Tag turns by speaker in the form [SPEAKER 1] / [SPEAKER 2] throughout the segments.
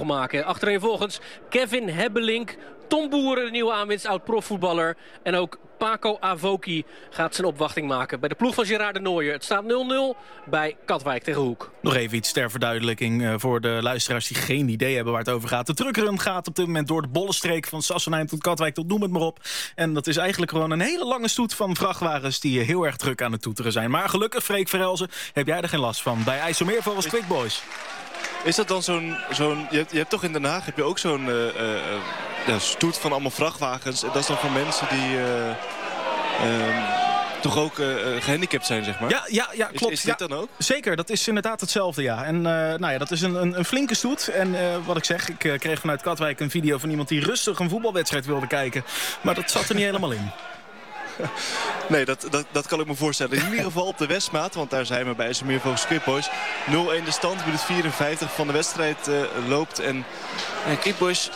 [SPEAKER 1] mogen maken. Achterin volgens Kevin Hebbelink, Tom Boeren, de nieuwe aanwinst, oud-profvoetballer. En ook Paco Avoki gaat zijn opwachting maken bij de ploeg van Gerard de Nooijer. Het staat 0-0 bij Katwijk tegen Hoek.
[SPEAKER 2] Nog even iets ter verduidelijking voor de luisteraars die geen idee hebben waar het over gaat. De truckrun gaat op dit moment door de bollenstreek van Sassenheim tot Katwijk tot noem het maar op. En dat is eigenlijk gewoon een hele lange stoet van vrachtwagens die heel erg druk aan het toeteren zijn. Maar gelukkig, Freek Verhelzen, heb jij er geen last van. Bij IJsselmeer volgens Quick Boys.
[SPEAKER 3] Is dat dan zo'n je hebt toch in Den Haag heb je ook zo'n stoet van allemaal vrachtwagens. Dat is dan voor mensen die toch ook gehandicapt zijn, zeg maar.
[SPEAKER 2] Ja, klopt.
[SPEAKER 3] Is dit dan ook?
[SPEAKER 2] Zeker, dat is inderdaad hetzelfde, ja. En dat is een flinke stoet. En wat ik zeg, ik kreeg vanuit Katwijk een video van iemand die rustig een voetbalwedstrijd wilde kijken. Maar dat zat er niet helemaal in.
[SPEAKER 3] Nee, dat kan ik me voorstellen. In ieder geval op de Westmaat, want daar zijn we bij IJsselmeer volgens Quick Boys. 0-1 de stand, minuut 54 van de wedstrijd loopt. En Quick Boys,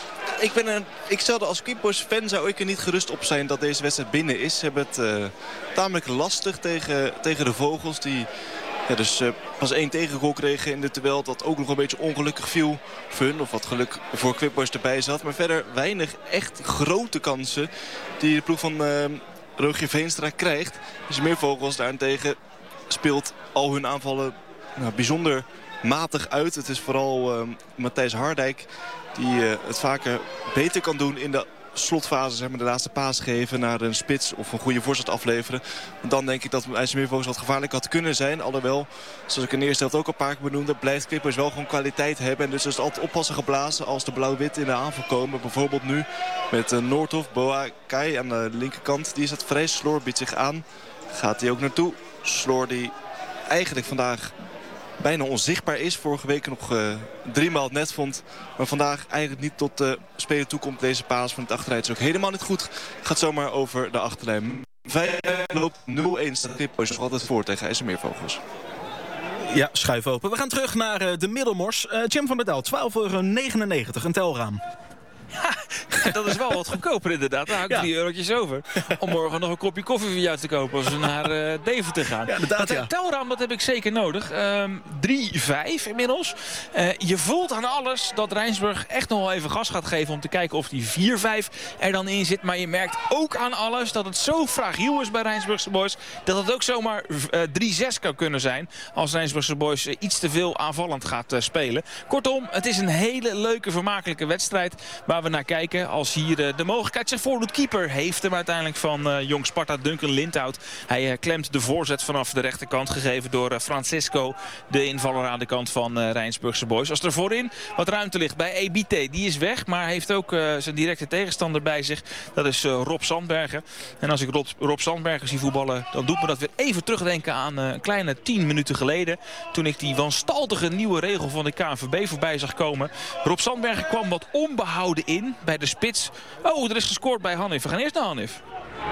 [SPEAKER 3] ik stelde als Quick Boys fan zou ik er niet gerust op zijn dat deze wedstrijd binnen is. Ze hebben het tamelijk lastig tegen de Vogels die dus pas 1 tegengoal kregen in de duel. Dat ook nog een beetje ongelukkig viel voor hun. Of wat geluk voor Quick Boys erbij zat. Maar verder weinig echt grote kansen die de ploeg van Rogier Veenstra krijgt. IJsselmeer Vogels daarentegen speelt al hun aanvallen bijzonder matig uit. Het is vooral Matthijs Hardijk die het vaker beter kan doen in de slotfase, zeg maar, de laatste paas geven naar een spits of een goede voorzet afleveren. Want dan denk ik dat IJsselmeer Vogels wat gevaarlijk had kunnen zijn. Alhoewel, zoals ik in de eerste helft ook al een paar keer benoemde, blijft Quick Boys wel gewoon kwaliteit hebben. En dus is het altijd oppassen geblazen als de blauw-wit in de aanval komen. Bijvoorbeeld nu met Noordhof, Boa Kai aan de linkerkant. Die is het vrij. Sloor biedt zich aan. Gaat hij ook naartoe. Sloor die eigenlijk vandaag bijna onzichtbaar is. Vorige week nog 3 maal het net vond. Maar vandaag eigenlijk niet tot de speler toekomt. Deze paas van het achteruit is ook helemaal niet goed. Gaat zomaar over de achterlijn. 5 loopt 0-1 staat Quick Boys nog altijd voor tegen IJsselmeer Vogels.
[SPEAKER 2] Ja, schuif open. We gaan terug naar de Middelmors. Jim van der Del, €12,99, een telraam.
[SPEAKER 4] Ja, dat is wel wat goedkoper inderdaad. Daar hou ik 3 eurotjes over. Om morgen nog een kopje koffie voor jou te kopen als we naar Deventer gaan.
[SPEAKER 2] Ja, inderdaad,
[SPEAKER 4] dat telraam, dat heb ik zeker nodig. 3-5 inmiddels. Je voelt aan alles dat Rijnsburg echt nog wel even gas gaat geven om te kijken of die 4-5 er dan in zit. Maar je merkt ook aan alles dat het zo fragiel is bij Rijnsburgse Boys dat het ook zomaar 3-6 kan kunnen zijn als Rijnsburgse Boys iets te veel aanvallend gaat spelen. Kortom, het is een hele leuke, vermakelijke wedstrijd waar we naar kijken. Als hier de mogelijkheid zich voordoet. Keeper heeft hem uiteindelijk van Jong Sparta, Duncan Lindhout. Hij klemt de voorzet vanaf de rechterkant, gegeven door Francisco, de invaller aan de kant van Rijnsburgse Boys. Als er voorin wat ruimte ligt bij EBT, die is weg, maar heeft ook zijn directe tegenstander bij zich. Dat is Rob Sandbergen. En als ik Rob Sandbergen zie voetballen, dan doet me dat weer even terugdenken aan een kleine 10 minuten geleden, toen ik die wanstaltige nieuwe regel van de KNVB voorbij zag komen. Rob Sandbergen kwam wat onbehouden in bij de spits. Oh, er is gescoord bij Hanif. We gaan eerst naar Hanif.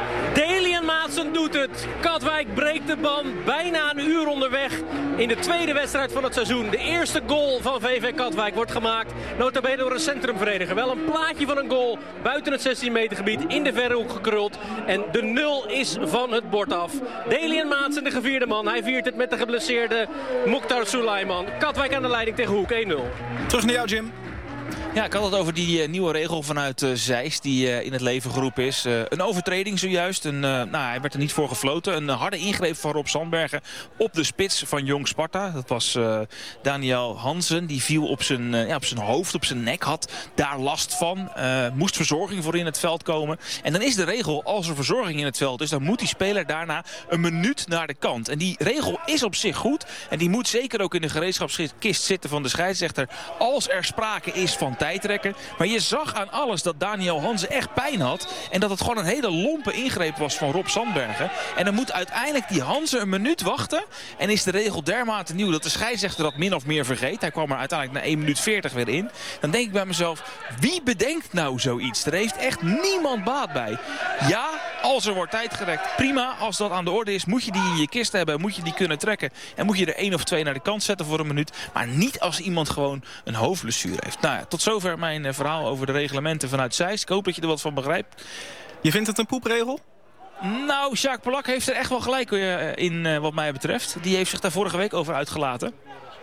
[SPEAKER 1] Delian Maatsen doet het. Katwijk breekt de band. Bijna een uur onderweg in de tweede wedstrijd van het seizoen. De eerste goal van VV Katwijk wordt gemaakt. Nota bene door een centrumverdediger. Wel een plaatje van een goal buiten het 16 meter gebied in de verre hoek gekruld. En de 0 is van het bord af. Delian Maatsen, de gevierde man. Hij viert het met de geblesseerde Mokhtar Suleiman. Katwijk aan de leiding tegen Hoek 1-0.
[SPEAKER 2] Terug naar jou, Jim.
[SPEAKER 4] Ja, ik had het over die nieuwe regel vanuit Zeist die in het leven geroepen is. Een overtreding zojuist. Hij werd er niet voor gefloten. Een harde ingreep van Rob Sandbergen op de spits van Jong Sparta. Dat was Daniel Hansen. Die viel op zijn hoofd, op zijn nek. Had daar last van. Moest verzorging voor in het veld komen. En dan is de regel, als er verzorging in het veld is, dan moet die speler daarna een minuut naar de kant. En die regel is op zich goed. En die moet zeker ook in de gereedschapskist zitten van de scheidsrechter, als er sprake is van tijdrekken. Maar je zag aan alles dat Daniel Hansen echt pijn had. En dat het gewoon een hele lompe ingreep was van Rob Sandbergen. En dan moet uiteindelijk die Hansen een minuut wachten. En is de regel dermate nieuw dat de scheidsrechter dat min of meer vergeet. Hij kwam er uiteindelijk na 1 minuut 40 weer in. Dan denk ik bij mezelf, wie bedenkt nou zoiets? Er heeft echt niemand baat bij. Ja, als er wordt tijd gerekt, prima. Als dat aan de orde is, moet je die in je kist hebben. Moet je die kunnen trekken. En moet je er 1 of 2 naar de kant zetten voor een minuut. Maar niet als iemand gewoon een hoofdblessure heeft. Nou ja, tot zover mijn verhaal over de reglementen vanuit Zeist. Ik hoop dat je er wat van begrijpt.
[SPEAKER 2] Je vindt het een poepregel?
[SPEAKER 4] Nou, Sjaak Polak heeft er echt wel gelijk in wat mij betreft. Die heeft zich daar vorige week over uitgelaten.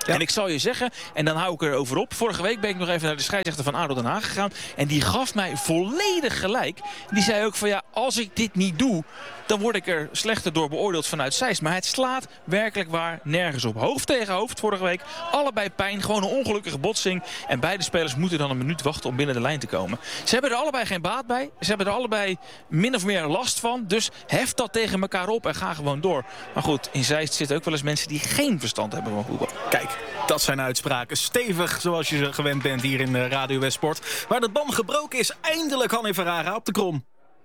[SPEAKER 2] Ja.
[SPEAKER 4] En ik zal je zeggen, en dan hou ik erover op. Vorige week ben ik nog even naar de scheidsrechter van ADO Den Haag gegaan. En die gaf mij volledig gelijk. Die zei ook van als ik dit niet doe, dan word ik er slechter door beoordeeld vanuit Zeist. Maar het slaat werkelijk waar nergens op. Hoofd tegen hoofd vorige week. Allebei pijn. Gewoon een ongelukkige botsing. En beide spelers moeten dan een minuut wachten om binnen de lijn te komen. Ze hebben er allebei geen baat bij. Ze hebben er allebei min of meer last van. Dus heft dat tegen elkaar op en ga gewoon door. Maar goed, in Zeist zitten ook wel eens mensen die geen verstand hebben van voetbal.
[SPEAKER 2] Kijk, dat zijn uitspraken. Stevig, zoals je ze gewend bent hier in de Radio West Sport. Waar de band gebroken is, eindelijk Hanni Ferrara op de krom.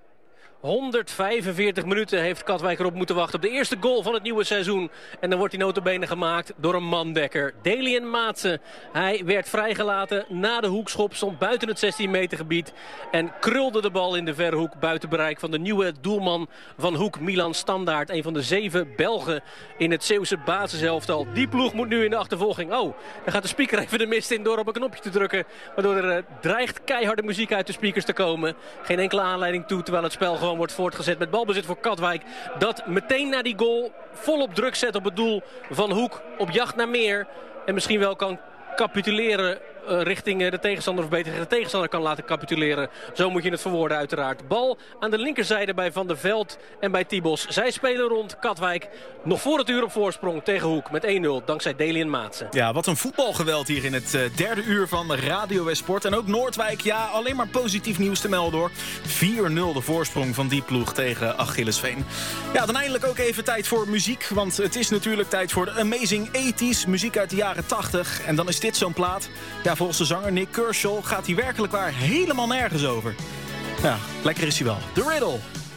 [SPEAKER 1] 145 minuten heeft Katwijk erop moeten wachten op de eerste goal van het nieuwe seizoen. En dan wordt die nota bene gemaakt door een mandekker. Delian Maatsen. Hij werd vrijgelaten na de hoekschop, stond buiten het 16 meter gebied. En krulde de bal in de verre hoek buiten bereik van de nieuwe doelman van Hoek, Milan Standaard. Een van de 7 Belgen in het Zeeuwse basiselftal. Die ploeg moet nu in de achtervolging. Oh, dan gaat de speaker even de mist in door op een knopje te drukken. Waardoor er dreigt keiharde muziek uit de speakers te komen. Geen enkele aanleiding toe, terwijl het spel gewoon wordt voortgezet met balbezit voor Katwijk. Dat meteen na die goal volop druk zet op het doel van Hoek. Op jacht naar meer. En misschien wel kan capituleren richting de tegenstander. Of beter de tegenstander kan laten capituleren. Zo moet je het verwoorden uiteraard. Bal aan de linkerzijde bij Van der Veld en bij Tibos. Zij spelen rond Katwijk. Nog voor het uur op voorsprong tegen Hoek met 1-0. Dankzij Delian Maatsen.
[SPEAKER 2] Ja, wat een voetbalgeweld hier in het derde uur van Radio West Sport. En ook Noordwijk, ja, alleen maar positief nieuws te melden hoor. 4-0 de voorsprong van die ploeg tegen Achillesveen. Ja, dan eindelijk ook even tijd voor muziek. Want het is natuurlijk tijd voor de Amazing 80s. Muziek uit de jaren 80. En dan is dit zo'n plaat. Ja, volgens de zanger Nick Kershaw gaat hij werkelijk waar helemaal nergens over. Ja, lekker is hij wel. The Riddle.